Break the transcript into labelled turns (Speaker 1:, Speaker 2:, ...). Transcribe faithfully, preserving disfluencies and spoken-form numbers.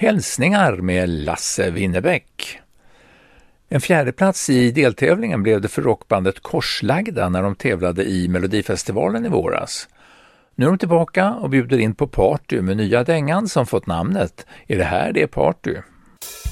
Speaker 1: Hälsningar med Lasse Winnerbäck. En fjärde plats i deltävlingen blev det för rockbandet Korslagda när de tävlade i Melodifestivalen i våras. Nu är de tillbaka och bjuder in på party med nya dängan som fått namnet Är det här det är party?